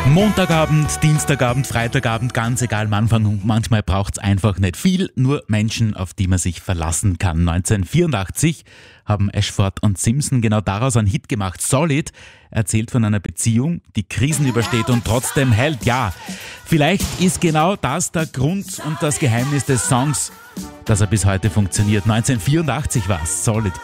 Montagabend, Dienstagabend, Freitagabend, ganz egal, manchmal braucht es einfach nicht viel, nur Menschen, auf die man sich verlassen kann. 1984 haben Ashford und Simpson genau daraus einen Hit gemacht. Solid erzählt von einer Beziehung, die Krisen übersteht und trotzdem hält. Ja, vielleicht ist genau das der Grund und das Geheimnis des Songs, dass er bis heute funktioniert. 1984 war es, Solid.